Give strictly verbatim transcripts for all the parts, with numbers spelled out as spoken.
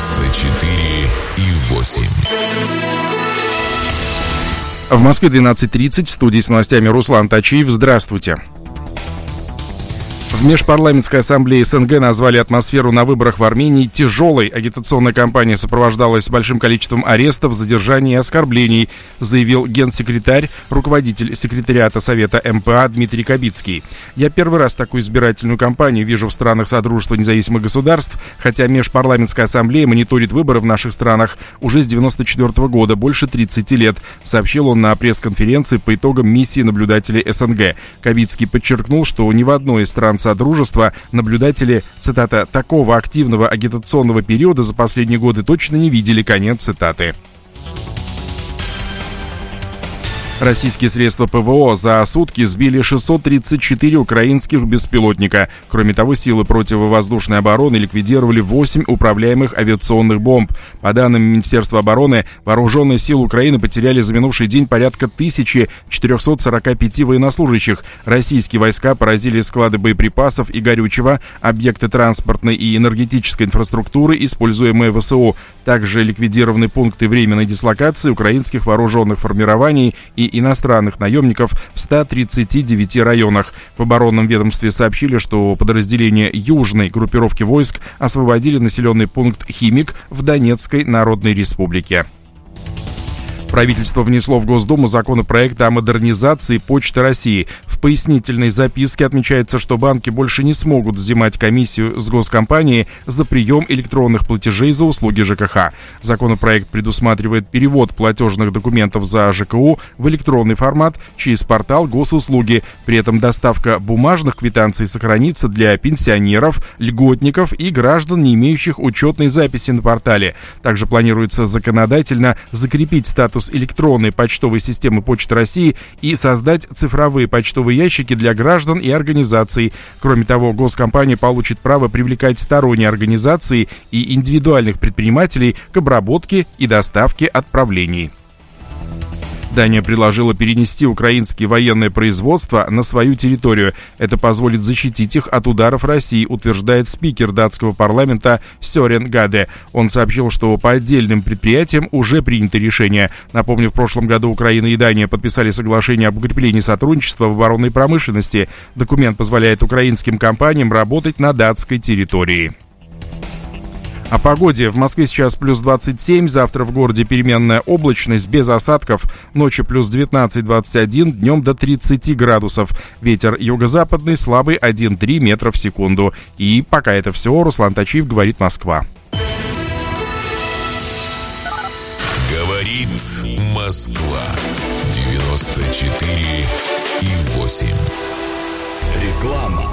девяносто четыре и восемь. В Москве двенадцать тридцать, в студии с новостями Руслан Тачиев. Здравствуйте. В Межпарламентской ассамблее СНГ назвали атмосферу на выборах в Армении тяжелой. Агитационная кампания сопровождалась большим количеством арестов, задержаний и оскорблений, заявил генсекретарь, руководитель секретариата Совета эм пэ а Дмитрий Кабицкий. «Я первый раз такую избирательную кампанию вижу в странах Содружества независимых государств, хотя Межпарламентская ассамблея мониторит выборы в наших странах уже с девяносто четвёртого года, больше тридцати лет», сообщил он на пресс-конференции по итогам миссии наблюдателей СНГ. Кабицкий подчеркнул, что ни в одной из стран Содружества наблюдатели, цитата, «такого активного агитационного периода за последние годы точно не видели», конец цитаты. Российские средства ПВО за сутки сбили шестьсот тридцать четыре украинских беспилотника. Кроме того, силы противовоздушной обороны ликвидировали восемь управляемых авиационных бомб. По данным Министерства обороны, вооруженные силы Украины потеряли за минувший день порядка тысячи четырёхсот сорока пяти военнослужащих. Российские войска поразили склады боеприпасов и горючего, объекты транспортной и энергетической инфраструктуры, используемые ВСУ. Также ликвидированы пункты временной дислокации украинских вооруженных формирований и иностранных наемников в ста тридцати девяти районах. В оборонном ведомстве сообщили, что подразделения южной группировки войск освободили населенный пункт Химик в Донецкой Народной Республике. Правительство внесло в Госдуму законопроект о модернизации Почты России. В пояснительной записке отмечается, что банки больше не смогут взимать комиссию с госкомпании за прием электронных платежей за услуги ЖКХ. Законопроект предусматривает перевод платежных документов за ЖКУ в электронный формат через портал госуслуги. При этом доставка бумажных квитанций сохранится для пенсионеров, льготников и граждан, не имеющих учетной записи на портале. Также планируется законодательно закрепить статус электронной почтовой системы Почты России и создать цифровые почтовые ящики для граждан и организаций. Кроме того, госкомпания получит право привлекать сторонние организации и индивидуальных предпринимателей к обработке и доставке отправлений. Дания предложила перенести украинские военные производства на свою территорию. Это позволит защитить их от ударов России, утверждает спикер датского парламента Сёрен Гаде. Он сообщил, что по отдельным предприятиям уже принято решение. Напомню, в прошлом году Украина и Дания подписали соглашение об укреплении сотрудничества в оборонной промышленности. Документ позволяет украинским компаниям работать на датской территории. О погоде. В Москве сейчас плюс двадцать семь, завтра в городе переменная облачность, без осадков, ночью плюс девятнадцать двадцать один, днем до тридцати градусов. Ветер юго-западный, слабый один-три метра в секунду. И пока это все, Руслан Тачиев, говорит Москва. Говорит Москва. девяносто четыре и восемь. Реклама.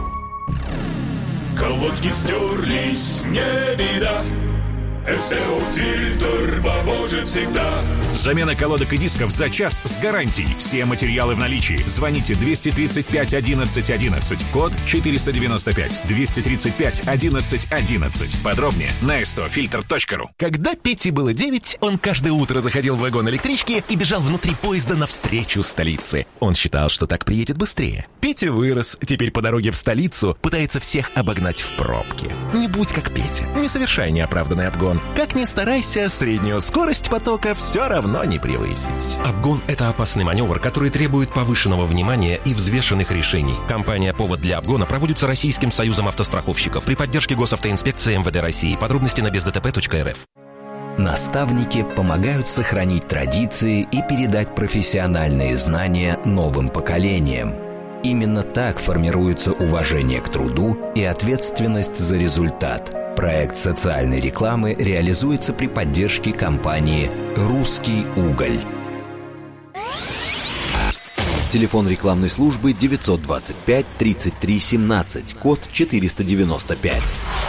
Колодки стерлись, не беда. СТО-фильтр поможет всегда. Замена колодок и дисков за час с гарантией. Все материалы в наличии. Звоните двести тридцать пять одиннадцать одиннадцать, код четыреста девяносто пять, двести тридцать пять одиннадцать одиннадцать. Подробнее на эс тэ о фильтр точка ру. Когда Пете было девять, он каждое утро заходил в вагон электрички и бежал внутри поезда навстречу столице. Он считал, что так приедет быстрее. Петя вырос, теперь по дороге в столицу пытается всех обогнать в пробке. Не будь как Петя, не совершай неоправданный обгон. Как ни старайся, среднюю скорость потока все равно не превысить. Обгон – это опасный маневр, который требует повышенного внимания и взвешенных решений. Компания «Повод для обгона» проводится Российским союзом автостраховщиков при поддержке Госавтоинспекции эм вэ дэ России. Подробности на без дэ тэ пэ точка эр эф. Наставники помогают сохранить традиции и передать профессиональные знания новым поколениям. Именно так формируется уважение к труду и ответственность за результат. Проект социальной рекламы реализуется при поддержке компании «Русский уголь». Телефон рекламной службы девятьсот двадцать пять тридцать три семнадцать, код четыреста девяносто пять.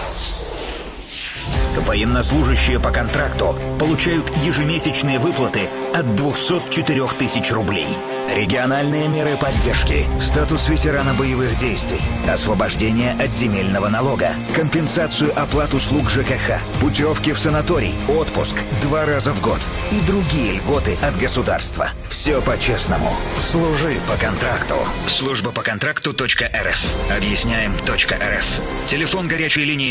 Военнослужащие по контракту получают ежемесячные выплаты от двухсот четырёх тысяч рублей. Региональные меры поддержки, статус ветерана боевых действий, освобождение от земельного налога, компенсацию оплат услуг ЖКХ, путевки в санаторий, отпуск два раза в год и другие льготы от государства. Все по-честному. Служи по контракту. Служба по контракту точка эр эф. Объясняем точка эр эф. Телефон горячей линии